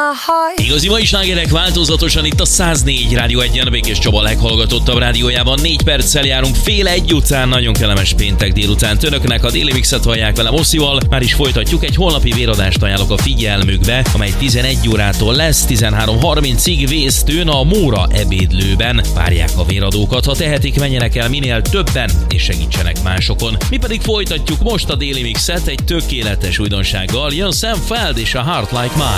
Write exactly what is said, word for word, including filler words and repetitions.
Igazi mai slágerek változatosan itt a száz négy Rádió egyen, Békés Csaba leghallgatottabb rádiójában. Négy perccel járunk fél egy után, nagyon kellemes péntek délután önöknek. A Déli Mixet hallják velem Osszival. Már is folytatjuk, egy holnapi véradást ajánlok a figyelmükbe, amely tizenegy órától lesz, tizenhárom harmincig Vésztőn a Móra ebédlőben. Várják a véradókat, ha tehetik, menjenek el minél többen, és segítsenek másokon. Mi pedig folytatjuk most a Déli Mixet egy tökéletes újdonsággal. Jön Sam Feld és a Heart Like Mine.